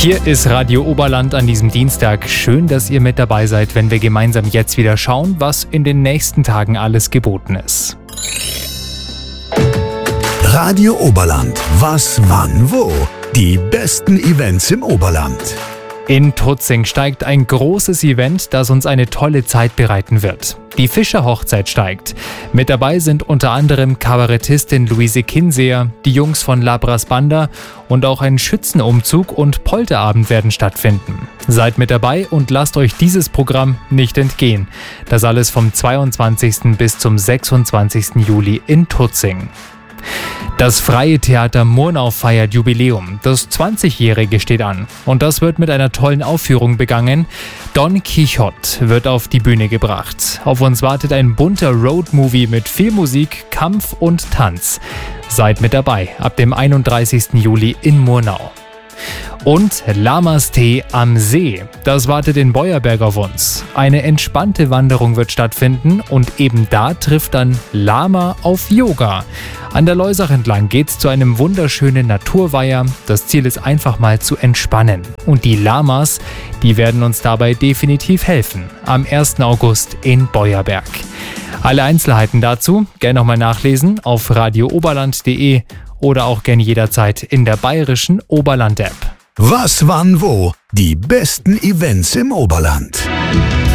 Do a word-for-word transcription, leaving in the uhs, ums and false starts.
Hier ist Radio Oberland an diesem Dienstag. Schön, dass ihr mit dabei seid, wenn wir gemeinsam jetzt wieder schauen, was in den nächsten Tagen alles geboten ist. Radio Oberland. Was, wann, wo? Die besten Events im Oberland. In Tutzing steigt ein großes Event, das uns eine tolle Zeit bereiten wird. Die Fischer-Hochzeit steigt. Mit dabei sind unter anderem Kabarettistin Luise Kinseer, die Jungs von Labras Banda und auch ein Schützenumzug und Polterabend werden stattfinden. Seid mit dabei und lasst euch dieses Programm nicht entgehen. Das alles vom zweiundzwanzigsten bis zum sechsundzwanzigsten Juli in Tutzing. Das Freie Theater Murnau feiert Jubiläum. Das zwanzigjährige steht an. Und das wird mit einer tollen Aufführung begangen. Don Quixote wird auf die Bühne gebracht. Auf uns wartet ein bunter Roadmovie mit viel Musik, Kampf und Tanz. Seid mit dabei ab dem einunddreißigsten Juli in Murnau. Und Lamas Tee am See. Das wartet in Beuerberg auf uns. Eine entspannte Wanderung wird stattfinden und eben da trifft dann Lama auf Yoga. An der Loisach entlang geht's zu einem wunderschönen Naturweiher. Das Ziel ist einfach mal zu entspannen. Und die Lamas, die werden uns dabei definitiv helfen. Am ersten August in Beuerberg. Alle Einzelheiten dazu gerne nochmal nachlesen auf radio oberland punkt de oder auch gern jederzeit in der bayerischen Oberland-App. Was, wann, wo? Die besten Events im Oberland.